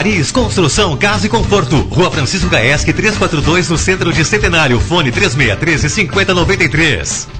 Paris Construção, Casa e Conforto. Rua Francisco Gaeschi 342, no centro de Centenário. Fone 3613-5093.